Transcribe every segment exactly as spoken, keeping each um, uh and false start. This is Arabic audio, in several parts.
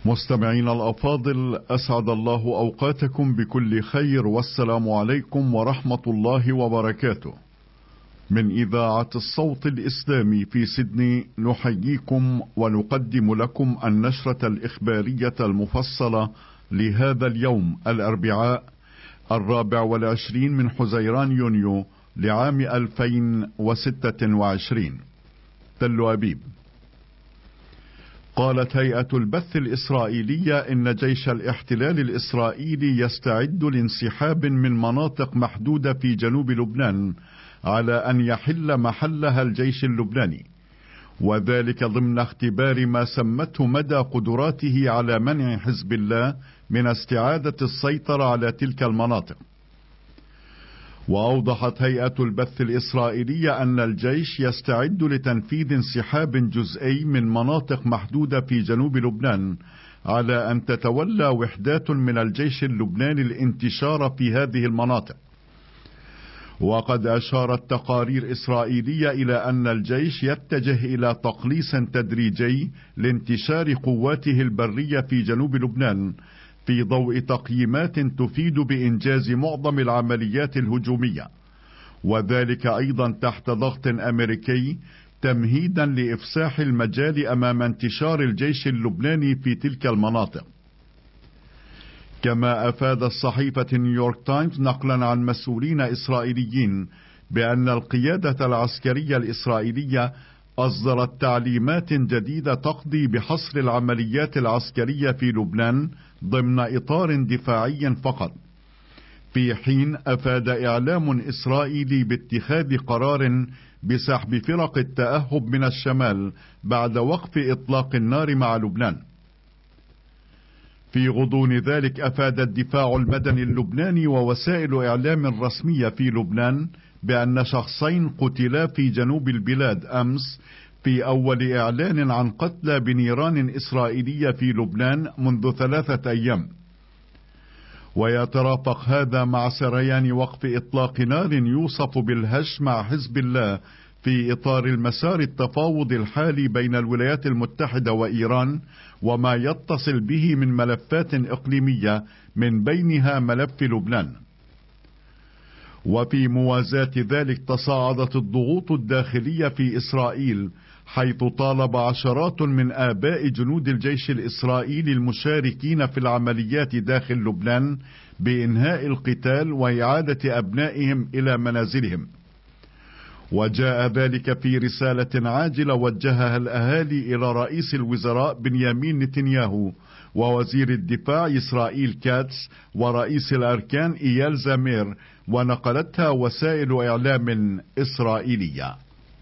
مستمعين الأفاضل، أسعد الله أوقاتكم بكل خير، والسلام عليكم ورحمة الله وبركاته. من إذاعة الصوت الإسلامي في سيدني نحييكم ونقدم لكم النشرة الإخبارية المفصلة لهذا اليوم الأربعاء الرابع والعشرين من حزيران يونيو لعام ألفين وستة وعشرين. تل أبيب. قالت هيئة البث الإسرائيلية إن جيش الاحتلال الإسرائيلي يستعد لانسحاب من مناطق محدودة في جنوب لبنان على أن يحل محلها الجيش اللبناني، وذلك ضمن اختبار ما سمته مدى قدراته على منع حزب الله من استعادة السيطرة على تلك المناطق. وأوضحت هيئة البث الإسرائيلية أن الجيش يستعد لتنفيذ انسحاب جزئي من مناطق محدودة في جنوب لبنان على أن تتولى وحدات من الجيش اللبناني الانتشار في هذه المناطق. وقد أشارت تقارير إسرائيلية إلى أن الجيش يتجه إلى تقليص تدريجي لانتشار قواته البرية في جنوب لبنان في ضوء تقييمات تفيد بإنجاز معظم العمليات الهجومية، وذلك أيضا تحت ضغط أمريكي تمهيدا لإفساح المجال أمام انتشار الجيش اللبناني في تلك المناطق. كما أفادت صحيفة نيويورك تايمز نقلا عن مسؤولين إسرائيليين بأن القيادة العسكرية الإسرائيلية أصدرت تعليمات جديدة تقضي بحصر العمليات العسكرية في لبنان ضمن إطار دفاعي فقط، في حين أفاد إعلام إسرائيلي باتخاذ قرار بسحب فرق التأهب من الشمال بعد وقف إطلاق النار مع لبنان. في غضون ذلك أفاد الدفاع المدني اللبناني ووسائل إعلام رسمية في لبنان بأن شخصين قتلا في جنوب البلاد أمس في أول إعلان عن قتلى بنيران إسرائيلية في لبنان منذ ثلاثة أيام. ويترافق هذا مع سريان وقف إطلاق نار يوصف بالهش مع حزب الله في إطار المسار التفاوض الحالي بين الولايات المتحدة وإيران وما يتصل به من ملفات إقليمية من بينها ملف لبنان. وفي موازاة ذلك تصاعدت الضغوط الداخلية في إسرائيل، حيث طالب عشرات من آباء جنود الجيش الإسرائيلي المشاركين في العمليات داخل لبنان بإنهاء القتال وإعادة أبنائهم إلى منازلهم. وجاء ذلك في رسالة عاجلة وجهها الأهالي إلى رئيس الوزراء بنيامين نتنياهو ووزير الدفاع إسرائيل كاتس ورئيس الأركان إيال زامير، ونقلتها وسائل إعلام إسرائيلية.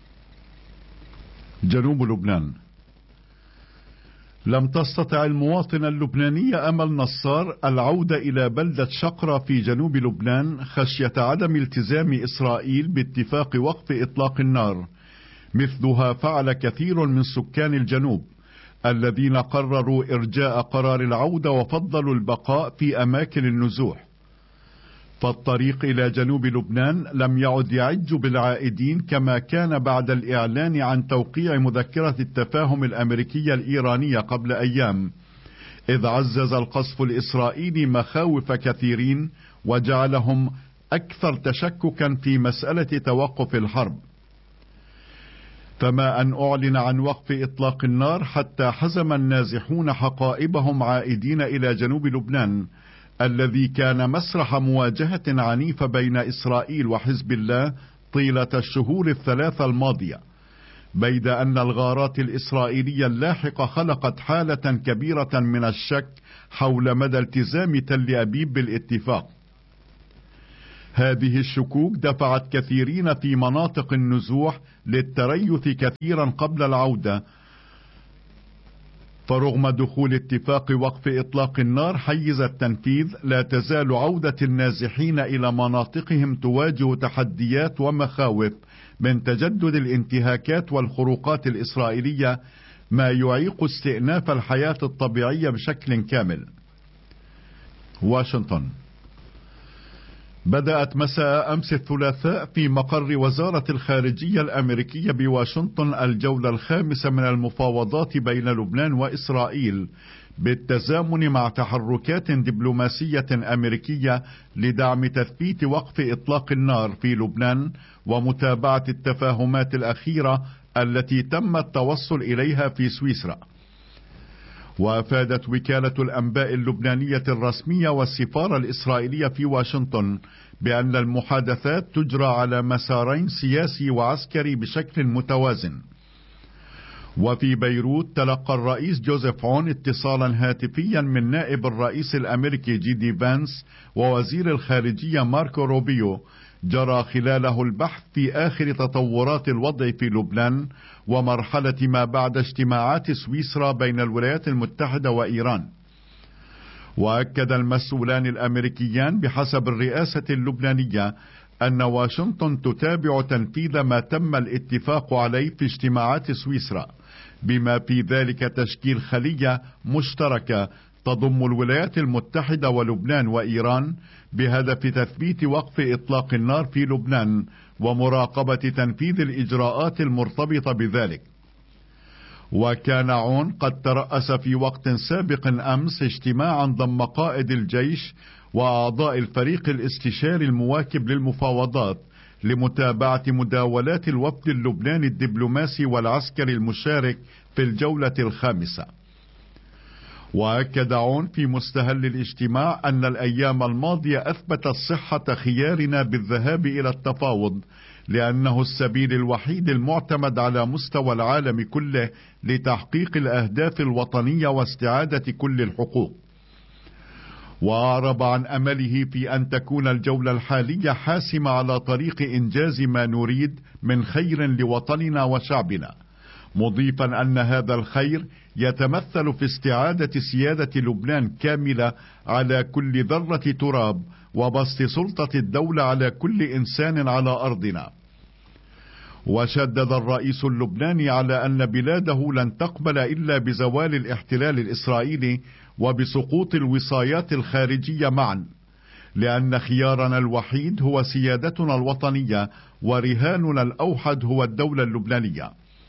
جنوب لبنان. لم تستطع المواطنة اللبنانية أمل نصار العودة إلى بلدة شقرة في جنوب لبنان خشية عدم التزام إسرائيل باتفاق وقف إطلاق النار، مثلها فعل كثير من سكان الجنوب الذين قرروا إرجاء قرار العودة وفضلوا البقاء في أماكن النزوح. فالطريق إلى جنوب لبنان لم يعد يعج بالعائدين كما كان بعد الإعلان عن توقيع مذكرة التفاهم الأمريكية الإيرانية قبل أيام، إذ عزز القصف الإسرائيلي مخاوف كثيرين وجعلهم أكثر تشككا في مسألة توقف الحرب. فما أن أعلن عن وقف إطلاق النار حتى حزم النازحون حقائبهم عائدين إلى جنوب لبنان الذي كان مسرح مواجهة عنيفة بين إسرائيل وحزب الله طيلة الشهور الثلاثة الماضية، بيد أن الغارات الإسرائيلية اللاحقة خلقت حالة كبيرة من الشك حول مدى التزام تل أبيب بالاتفاق. هذه الشكوك دفعت كثيرين في مناطق النزوح للتريث كثيرا قبل العودة، فرغم دخول اتفاق وقف إطلاق النار حيز التنفيذ لا تزال عودة النازحين إلى مناطقهم تواجه تحديات ومخاوف من تجدد الانتهاكات والخروقات الإسرائيلية، ما يعيق استئناف الحياة الطبيعية بشكل كامل. واشنطن. بدأت مساء أمس الثلاثاء في مقر وزارة الخارجية الأمريكية بواشنطن الجولة الخامسة من المفاوضات بين لبنان وإسرائيل، بالتزامن مع تحركات دبلوماسية أمريكية لدعم تثبيت وقف إطلاق النار في لبنان ومتابعة التفاهمات الأخيرة التي تم التوصل إليها في سويسرا. وأفادت وكالة الأنباء اللبنانية الرسمية والسفارة الإسرائيلية في واشنطن بأن المحادثات تجرى على مسارين سياسي وعسكري بشكل متوازن. وفي بيروت تلقى الرئيس جوزيف عون اتصالا هاتفيا من نائب الرئيس الأمريكي جي دي فانس ووزير الخارجية ماركو روبيو، جرى خلاله البحث في آخر تطورات الوضع في لبنان ومرحلة ما بعد اجتماعات سويسرا بين الولايات المتحدة وإيران. وأكد المسؤولان الأمريكيان بحسب الرئاسة اللبنانية أن واشنطن تتابع تنفيذ ما تم الاتفاق عليه في اجتماعات سويسرا، بما في ذلك تشكيل خلية مشتركة تضم الولايات المتحدة ولبنان وإيران بهدف تثبيت وقف إطلاق النار في لبنان ومراقبة تنفيذ الإجراءات المرتبطة بذلك. وكان عون قد ترأس في وقت سابق أمس اجتماعا ضم قائد الجيش وأعضاء الفريق الاستشاري المواكب للمفاوضات لمتابعة مداولات الوفد اللبناني الدبلوماسي والعسكري المشارك في الجولة الخامسة. وأكد عون في مستهل الاجتماع أن الأيام الماضية أثبتت صحة خيارنا بالذهاب إلى التفاوض، لأنه السبيل الوحيد المعتمد على مستوى العالم كله لتحقيق الأهداف الوطنية واستعادة كل الحقوق. وأعرب عن أمله في أن تكون الجولة الحالية حاسمة على طريق إنجاز ما نريد من خير لوطننا وشعبنا، مضيفا أن هذا الخير يتمثل في استعادة سيادة لبنان كاملة على كل ذرة تراب وبسط سلطة الدولة على كل إنسان على أرضنا. وشدد الرئيس اللبناني على أن بلاده لن تقبل إلا بزوال الاحتلال الإسرائيلي وبسقوط الوصايات الخارجية معا، لأن خيارنا الوحيد هو سيادتنا الوطنية ورهاننا الأوحد هو الدولة اللبنانية.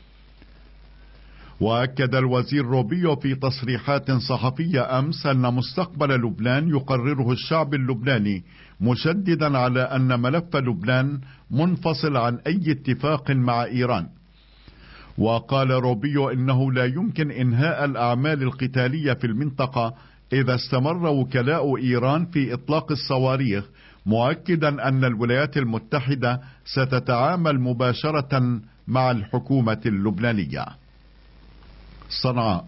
وأكد الوزير روبيو في تصريحات صحفية أمس أن مستقبل لبنان يقرره الشعب اللبناني، مشددا على أن ملف لبنان منفصل عن أي اتفاق مع إيران. وقال روبيو إنه لا يمكن إنهاء الأعمال القتالية في المنطقة إذا استمر وكلاء إيران في إطلاق الصواريخ، مؤكدا أن الولايات المتحدة ستتعامل مباشرة مع الحكومة اللبنانية. صنعاء.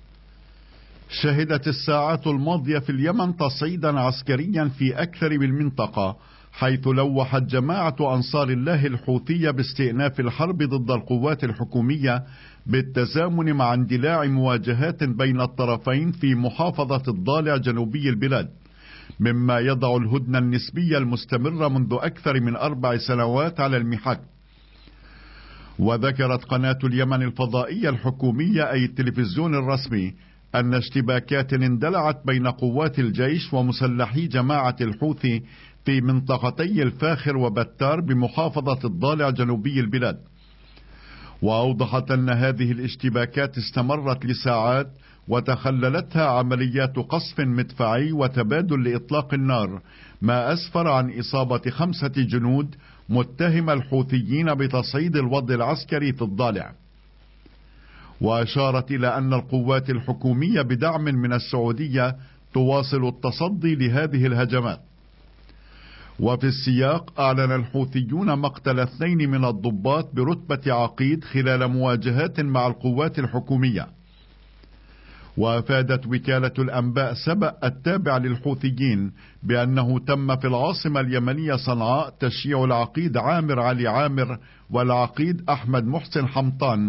شهدت الساعات الماضية في اليمن تصعيدا عسكريا في أكثر من منطقة، حيث لوحت جماعة أنصار الله الحوثية باستئناف الحرب ضد القوات الحكومية بالتزامن مع اندلاع مواجهات بين الطرفين في محافظة الضالع جنوبي البلاد، مما يضع الهدنة النسبية المستمرة منذ أكثر من أربع سنوات على المحك. وذكرت قناة اليمن الفضائية الحكومية أي التلفزيون الرسمي أن اشتباكات اندلعت بين قوات الجيش ومسلحي جماعة الحوثي في منطقتي الفاخر وبتار بمحافظة الضالع جنوبي البلاد. وأوضحت أن هذه الاشتباكات استمرت لساعات وتخللتها عمليات قصف مدفعي وتبادل لإطلاق النار، ما أسفر عن إصابة خمسة جنود متهم الحوثيين بتصعيد الوضع العسكري في الضالع. وأشارت إلى أن القوات الحكومية بدعم من السعودية تواصل التصدي لهذه الهجمات. وفي السياق أعلن الحوثيون مقتل اثنين من الضباط برتبة عقيد خلال مواجهات مع القوات الحكومية. وأفادت وكالة الأنباء سبأ التابع للحوثيين بأنه تم في العاصمة اليمنية صنعاء تشييع العقيد عامر علي عامر والعقيد أحمد محسن حمطان